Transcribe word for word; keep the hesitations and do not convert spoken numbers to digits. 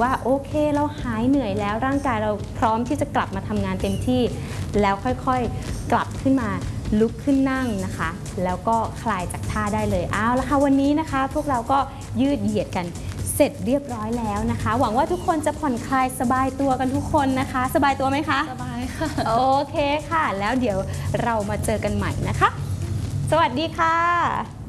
ว่าโอเคเราหายเหนื่อยแล้วร่างกายเราพร้อมที่จะกลับมาทำงานเต็มที่แล้วค่อยๆกลับขึ้นมาลุกขึ้นนั่งนะคะแล้วก็คลายจากท่าได้เลยเอาละค่ะวันนี้นะคะพวกเราก็ยืดเหยียดกันเสร็จเรียบร้อยแล้วนะคะหวังว่าทุกคนจะผ่อนคลายสบายตัวกันทุกคนนะคะสบายตัวไหมคะสบายค่ะโอเคค่ะแล้วเดี๋ยวเรามาเจอกันใหม่นะคะสวัสดีค่ะ